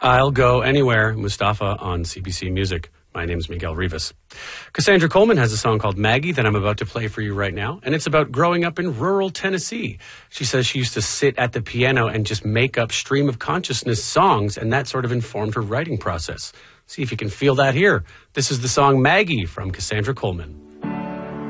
I'll Go Anywhere, Mustafa on CBC Music. My name's Miguel Rivas. Cassandra Coleman has a song called Maggie that I'm about to play for you right now, and it's about growing up in rural Tennessee. She says she used to sit at the piano and just make up stream of consciousness songs, and that sort of informed her writing process. See if you can feel that here. This is the song Maggie from Cassandra Coleman.